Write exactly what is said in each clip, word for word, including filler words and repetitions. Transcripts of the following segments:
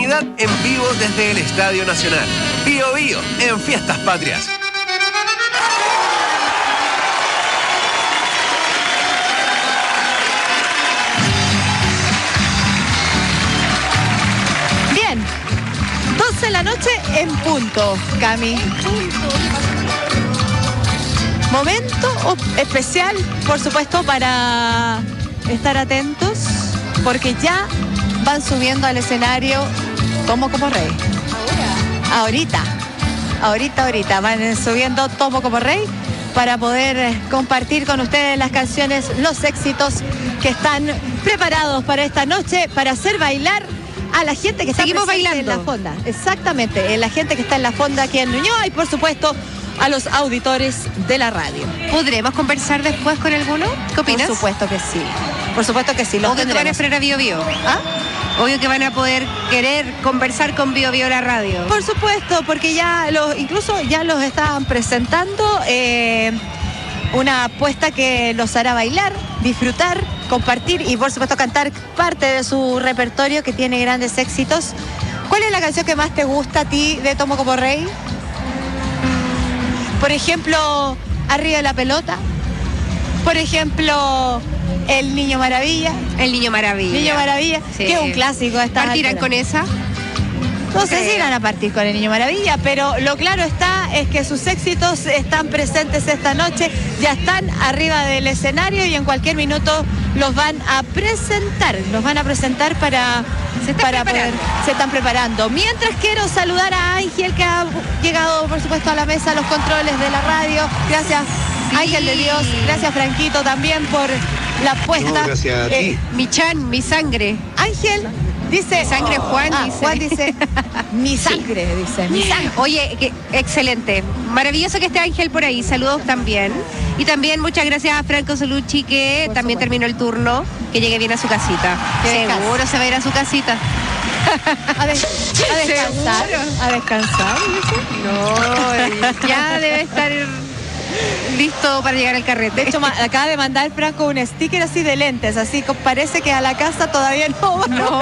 Navidad en vivo desde el Estadio Nacional. Bío Bío en Fiestas Patrias. Bien, doce de la noche en punto, Cami. Momento especial, por supuesto, para estar atentos, porque ya van subiendo al escenario Tomo como Rey. ¿Ahora? Ahorita, ahorita, ahorita van subiendo Tomo como Rey para poder compartir con ustedes las canciones, los éxitos que están preparados para esta noche, para hacer bailar a la gente que está Seguimos presente bailando en la fonda. Exactamente, la gente que está en la fonda aquí en Ñuñoa y por supuesto a los auditores de la radio. ¿Podremos conversar después con alguno? ¿Qué opinas? Por supuesto que sí. Por supuesto que sí. Los Obvio que van a esperar a Bío Bío. ¿Ah? Obvio que van a poder querer conversar con Bío Bío la radio. Por supuesto, porque ya los, incluso ya los estaban presentando. Eh, una apuesta que los hará bailar, disfrutar, compartir y por supuesto cantar parte de su repertorio que tiene grandes éxitos. ¿Cuál es la canción que más te gusta a ti de Tomo como Rey? Por ejemplo, Arriba de la Pelota. Por ejemplo, El Niño Maravilla. El Niño Maravilla. Niño Maravilla, sí. Que es un clásico. ¿Partirán con esa? No sé si irán a partir con El Niño Maravilla, pero lo claro está es que sus éxitos están presentes esta noche, ya están arriba del escenario y en cualquier minuto los van a presentar, los van a presentar para, se para poder, se están preparando. Mientras quiero saludar a Ángel, que ha llegado por supuesto a la mesa, a los controles de la radio. Gracias, sí. Ángel de Dios, gracias Franquito también por la apuesta. No, gracias a ti. Eh, mi chan, mi sangre. Ángel dice, mi sangre Juan, ah, dice. Juan dice, mi sangre, sí. dice, mi sangre. Oye, que, excelente. Maravilloso que esté Ángel por ahí. Saludos también. Y también muchas gracias a Franco Solucci, que por también supuesto. terminó el turno, que llegue bien a su casita. Seguro casa. se va a ir a su casita. A, de, a descansar. ¿Seguro? A descansar. No, ya debe estar listo para llegar al carrete. De hecho, acaba de mandar Franco un sticker así de lentes, así que parece que a la casa todavía no va. No,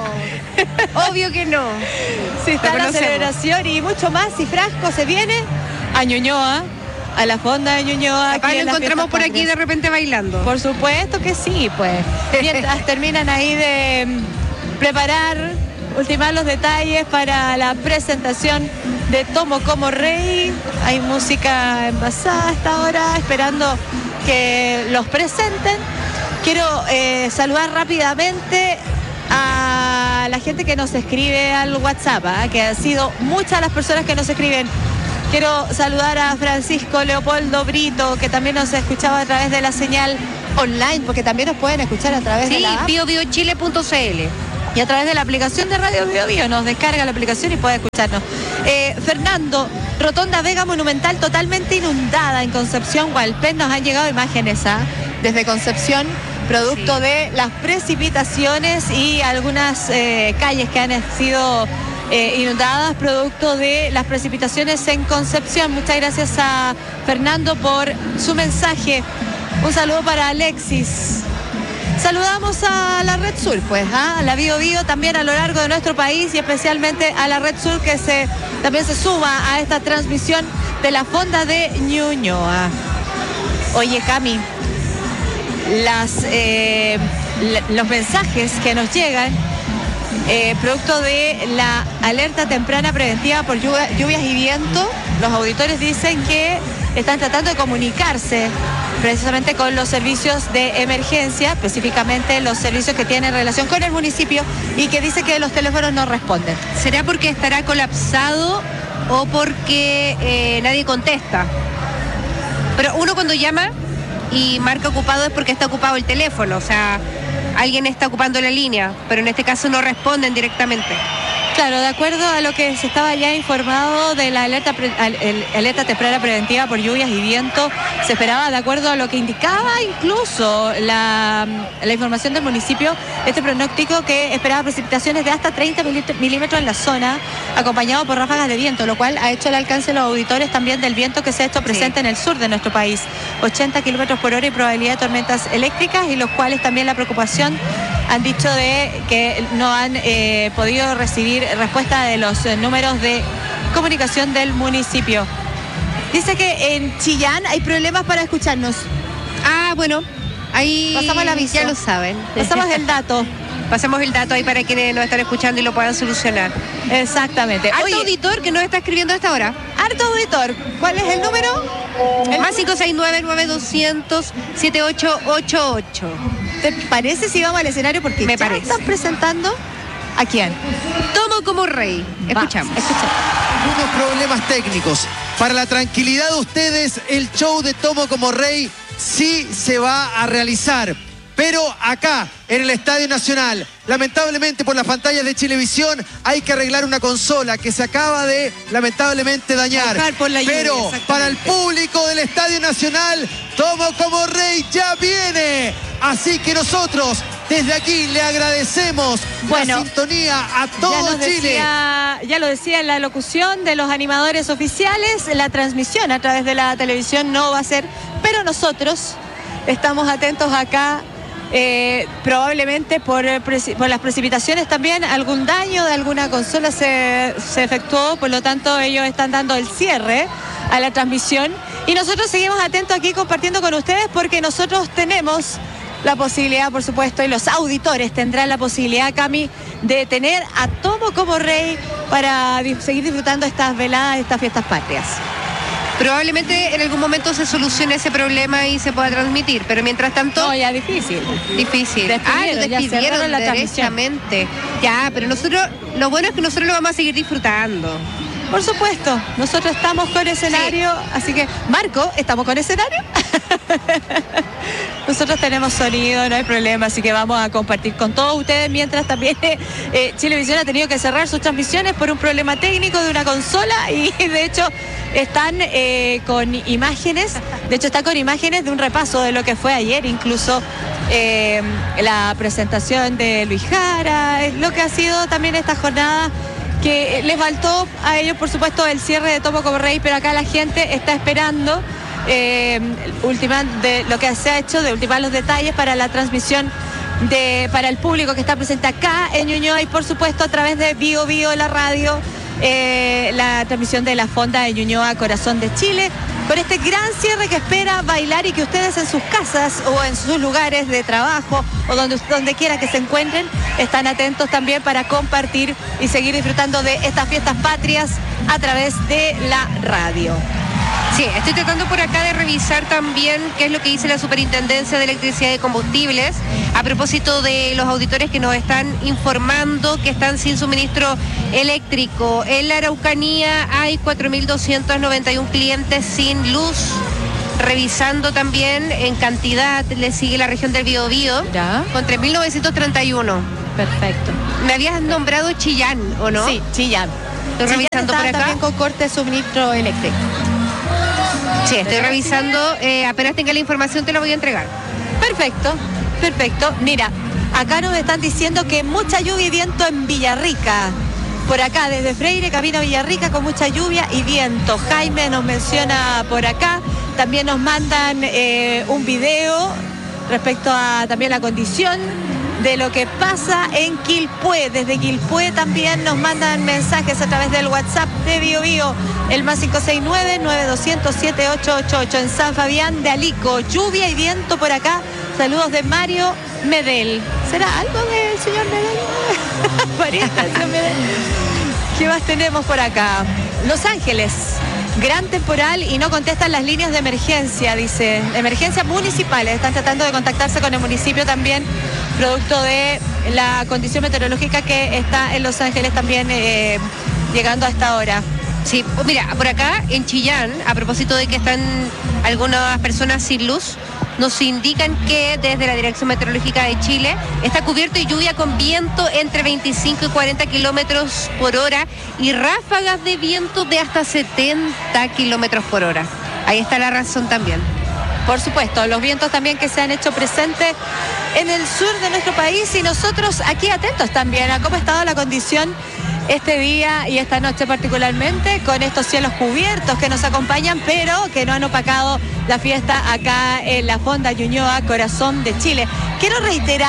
obvio que no. Si está la celebración y mucho más, si Franco se viene a Ñuñoa, a la fonda de Ñuñoa. Capaz lo encontramos por aquí de repente bailando. Por supuesto que sí, pues. Mientras terminan ahí de preparar, ultimar los detalles para la presentación de Tomo como Rey. Hay música envasada hasta ahora, esperando que los presenten. Quiero eh, saludar rápidamente a la gente que nos escribe al WhatsApp, ¿eh? que han sido muchas las personas que nos escriben. Quiero saludar a Francisco Leopoldo Brito, que también nos escuchaba a través de la señal online, porque también nos pueden escuchar a través sí, de la app. bio bio chile punto c l. Y a través de la aplicación de Radio Bío Bío nos descarga la aplicación y puede escucharnos. Eh, Fernando, Rotonda Vega Monumental totalmente inundada en Concepción, Hualpén. Nos han llegado imágenes ¿ah? desde Concepción, producto sí. de las precipitaciones y algunas eh, calles que han sido eh, inundadas, producto de las precipitaciones en Concepción. Muchas gracias a Fernando por su mensaje. Un saludo para Alexis. Saludamos a la Red Sur, pues, ¿ah? a la Bío Bío también a lo largo de nuestro país y especialmente a la Red Sur que se, también se suma a esta transmisión de la fonda de Ñuñoa. Oye, Cami, las, eh, los mensajes que nos llegan, eh, producto de la alerta temprana preventiva por lluvias y viento, los auditores dicen que están tratando de comunicarse precisamente con los servicios de emergencia, específicamente los servicios que tienen relación con el municipio y que dice que los teléfonos no responden. ¿Será porque estará colapsado o porque eh, nadie contesta? Pero uno cuando llama y marca ocupado es porque está ocupado el teléfono, o sea, alguien está ocupando la línea, pero en este caso no responden directamente. Claro, de acuerdo a lo que se estaba ya informado de la alerta, pre, el, alerta temprana preventiva por lluvias y viento, se esperaba, de acuerdo a lo que indicaba incluso la, la información del municipio, este pronóstico que esperaba precipitaciones de hasta treinta milímetros en la zona, acompañado por ráfagas de viento, lo cual ha hecho el alcance de los auditores también del viento que se ha hecho presente sí. en el sur de nuestro país. ochenta kilómetros por hora y probabilidad de tormentas eléctricas, y los cuales también la preocupación han dicho de que no han eh, podido recibir respuesta de los eh, números de comunicación del municipio. Dice que en Chillán hay problemas para escucharnos. Ah, bueno, ahí pasamos el aviso. Ya lo saben. Pasamos el dato. Pasamos el dato ahí para quienes nos están escuchando y lo puedan solucionar. Exactamente. Harto Oye, auditor que nos está escribiendo a esta hora. harto auditor. ¿Cuál es el número? El Más cinco seis nueve, nueve dos cero cero, siete ocho ocho ocho. ¿Te parece si vamos al escenario? Porque Me ya parece. están presentando a quién. Tomo como rey. Escuchamos. Va, escuchamos. Unos problemas técnicos. Para la tranquilidad de ustedes, el show de Tomo como Rey sí se va a realizar. Pero acá, en el Estadio Nacional, lamentablemente por las pantallas de Chilevisión, hay que arreglar una consola que se acaba de, lamentablemente, dañar. Bajar por la lluvia, Pero exactamente. para el público del Estadio Nacional, Tomo como Rey ya viene. Así que nosotros, desde aquí, le agradecemos Bueno, la sintonía a Ya, todo nos Chile. decía, ya lo decía en la locución de los animadores oficiales, la transmisión a través de la televisión no va a ser, pero nosotros estamos atentos acá. Eh, probablemente por, eh, preci- por las precipitaciones también algún daño de alguna consola se, se efectuó, por lo tanto ellos están dando el cierre a la transmisión y nosotros seguimos atentos aquí compartiendo con ustedes porque nosotros tenemos la posibilidad, por supuesto, y los auditores tendrán la posibilidad, Cami, de tener a Tomo como Rey para di- seguir disfrutando estas veladas, estas fiestas patrias. Probablemente en algún momento se solucione ese problema y se pueda transmitir, pero mientras tanto... No, ya difícil. Difícil. Despidieron, ah, lo ya despidieron cerraron la transmisión. derechamente. Ya, pero nosotros, lo bueno es que nosotros lo vamos a seguir disfrutando. Por supuesto, nosotros estamos con escenario, así que, Marco, ¿estamos con escenario? Nosotros tenemos sonido, no hay problema, así que vamos a compartir con todos ustedes, mientras también eh, Chilevisión ha tenido que cerrar sus transmisiones por un problema técnico de una consola y de hecho están eh, con imágenes, de hecho están con imágenes de un repaso de lo que fue ayer, incluso eh, la presentación de Luis Jara, lo que ha sido también esta jornada, que les faltó a ellos, por supuesto, el cierre de Tomo como Rey, pero acá la gente está esperando eh, ultimar de lo que se ha hecho, de ultimar los detalles para la transmisión de para el público que está presente acá en Ñuñoa y, por supuesto, a través de Bio Bio, la radio, eh, la transmisión de la Fonda de Ñuñoa, Corazón de Chile, con este gran cierre que espera bailar y que ustedes en sus casas o en sus lugares de trabajo o donde, donde quiera que se encuentren, están atentos también para compartir y seguir disfrutando de estas fiestas patrias a través de la radio. Sí, estoy tratando por acá de revisar también qué es lo que dice la Superintendencia de Electricidad y Combustibles a propósito de los auditores que nos están informando que están sin suministro eléctrico. En la Araucanía hay cuatro mil doscientos noventa y uno clientes sin luz. Revisando también en cantidad, le sigue la región del Biobío Ya. con tres mil novecientos treinta y uno. Perfecto. Me habías nombrado Chillán, ¿o no? Sí, Chillán. Estoy revisando por acá. También con corte de suministro eléctrico. Sí, estoy revisando. Eh, apenas tenga la información te la voy a entregar. Perfecto, perfecto. Mira, acá nos están diciendo que mucha lluvia y viento en Villarrica. Por acá, desde Freire, camino a Villarrica con mucha lluvia y viento. Jaime nos menciona por acá. También nos mandan eh, un video respecto a también la condición de lo que pasa en Quilpué. Desde Quilpué también nos mandan mensajes a través del WhatsApp de Bio Bio, el más cinco seis nueve, nueve dos cero cero, siete ocho ocho ocho. En San Fabián de Alico, lluvia y viento por acá. Saludos de Mario Medel. ¿Será algo del señor Medel? Pariente del señor Medel. ¿Qué más tenemos por acá? Los Ángeles. Gran temporal y no contestan las líneas de emergencia, dice. Emergencias municipales. Están tratando de contactarse con el municipio también, producto de la condición meteorológica que está en Los Ángeles también eh, llegando a esta hora. Sí, mira, por acá en Chillán, a propósito de que están algunas personas sin luz, nos indican que desde la Dirección Meteorológica de Chile está cubierto de lluvia con viento entre veinticinco y cuarenta kilómetros por hora y ráfagas de viento de hasta setenta kilómetros por hora. Ahí está la razón también. Por supuesto, los vientos también que se han hecho presentes en el sur de nuestro país y nosotros aquí atentos también a cómo ha estado la condición este día y esta noche particularmente, con estos cielos cubiertos que nos acompañan, pero que no han opacado la fiesta acá en la Fonda Ñuñoa, Corazón de Chile. Quiero reiterar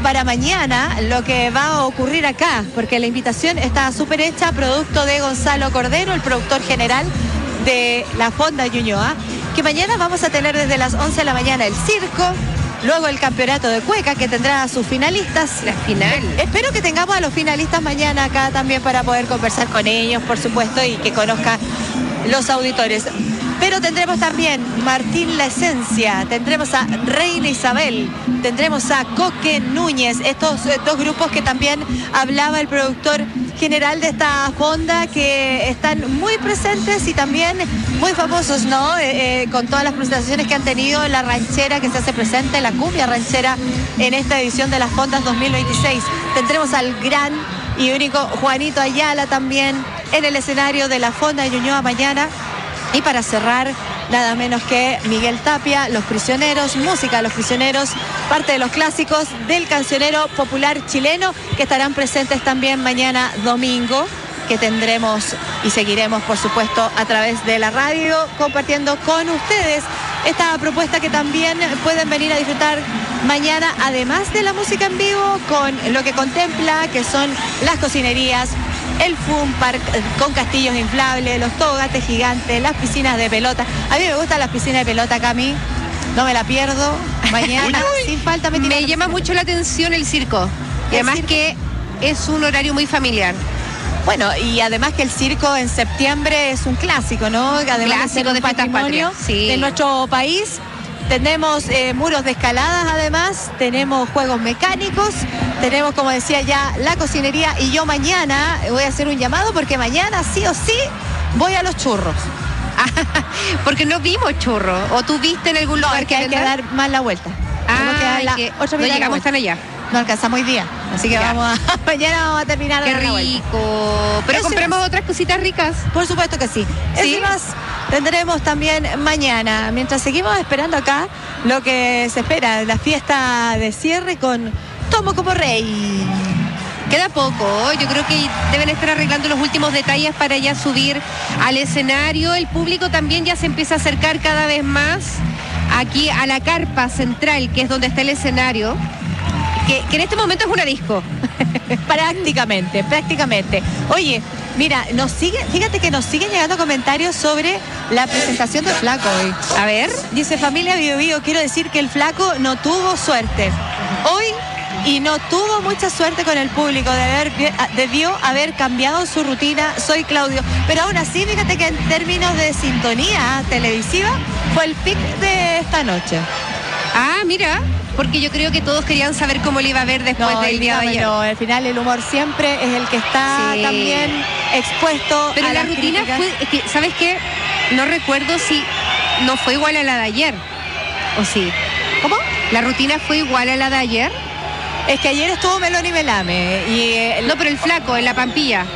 para mañana lo que va a ocurrir acá, porque la invitación está súper hecha, producto de Gonzalo Cordero, el productor general de la Fonda Ñuñoa, que mañana vamos a tener desde las once de la mañana el circo, luego el campeonato de cueca que tendrá a sus finalistas. La final. Espero que tengamos a los finalistas mañana acá también para poder conversar con ellos, por supuesto, y que conozcan los auditores. Pero tendremos también Martín La Esencia, tendremos a Reina Isabel, tendremos a Coque Núñez, estos eh, dos grupos que también hablaba el productor general de esta fonda, que están muy presentes y también muy famosos, ¿no? Eh, eh, con todas las presentaciones que han tenido, la ranchera que se hace presente, la cumbia ranchera en esta edición de las fondas dos mil veintiséis. Tendremos al gran y único Juanito Ayala también en el escenario de la Fonda de Ñuñoa mañana. Y para cerrar, nada menos que Miguel Tapia, Los Prisioneros, música de Los Prisioneros, parte de los clásicos del cancionero popular chileno, que estarán presentes también mañana domingo, que tendremos y seguiremos, por supuesto, a través de la radio, compartiendo con ustedes esta propuesta que también pueden venir a disfrutar mañana, además de la música en vivo, con lo que contempla, que son las cocinerías, el Fun Park con castillos inflables, los tobogates gigantes, las piscinas de pelota. A mí me gustan las piscinas de pelota, Cami, no me la pierdo. Mañana, uy, sin falta, me, me llama mucho la atención el circo. Y además circo? que es un horario muy familiar. Bueno, y además que el circo en septiembre es un clásico, ¿no? Además clásico de ser un de patrimonio sí. de nuestro país. Tenemos eh, muros de escaladas, además, tenemos juegos mecánicos, tenemos, como decía ya, la cocinería, y yo mañana voy a hacer un llamado porque mañana sí o sí voy a los churros. Porque no vimos churros, o tú viste en algún lugar no, que hay que dar más la vuelta. Ah, que dar la, que otra no llegamos tan allá. No alcanzamos hoy día, así que ya. vamos a, mañana vamos a terminar. Qué rico. Pero Eso compramos es. otras cositas ricas. Por supuesto que sí. ¿Sí? Es más, tendremos también mañana, mientras seguimos esperando acá lo que se espera, la fiesta de cierre con Tomo como Rey. Queda poco, yo creo que deben estar arreglando los últimos detalles para ya subir al escenario. El público también ya se empieza a acercar cada vez más aquí a la carpa central, que es donde está el escenario, que, que en este momento es una disco. prácticamente, prácticamente. Oye, mira, nos sigue, fíjate que nos siguen llegando comentarios sobre la presentación del Flaco hoy. A ver. Dice, familia Bio Bio, quiero decir que el Flaco no tuvo suerte hoy y no tuvo mucha suerte con el público, de haber, debió haber cambiado su rutina. Soy Claudio. Pero aún así, fíjate que en términos de sintonía televisiva fue el pic de esta noche. Ah, mira, porque yo creo que todos querían saber cómo le iba a ver después no, del día de ayer. No, al final el humor siempre es el que está sí. también expuesto. Pero a la las rutina críticas. fue, es que, ¿sabes qué? No recuerdo si no fue igual a la de ayer, ¿o sí? ¿Cómo? ¿La rutina fue igual a la de ayer? Es que ayer estuvo Melón y Melame. Y, eh, no, pero el Flaco, en la Pampilla.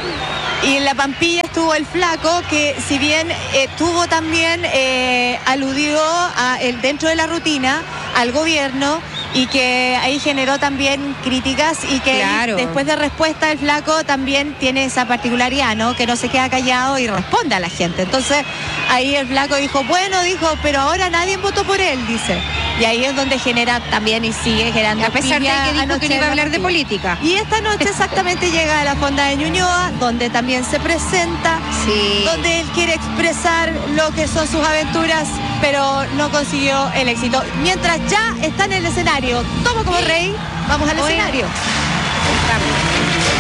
Y en la Pampilla estuvo el Flaco, que si bien eh, tuvo también, eh, aludió a el, dentro de la rutina al gobierno, y que ahí generó también críticas, y que claro. después de respuesta el Flaco también tiene esa particularidad, ¿no? Que no se queda callado y responde a la gente. Entonces ahí el Flaco dijo, bueno, dijo, pero ahora nadie votó por él, dice. Y ahí es donde genera también y sigue generando. A pesar de que dijo que no iba a hablar de política. Y esta noche exactamente llega a la Fonda de Ñuñoa, donde también se presenta, sí. donde él quiere expresar lo que son sus aventuras, pero no consiguió el éxito. Mientras ya está en el escenario, Tomo como Rey, vamos al Oye. escenario. Vamos.